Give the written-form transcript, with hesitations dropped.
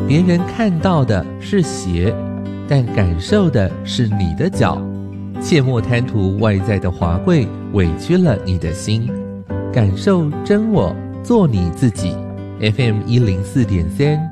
别人看到的是鞋，但感受的是你的脚。切莫贪图外在的华贵，委屈了你的心。感受真我，做你自己。FM104.3